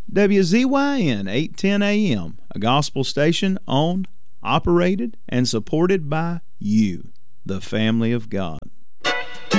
WZYN 810 AM, a gospel station owned, operated, and supported by you, the family of God.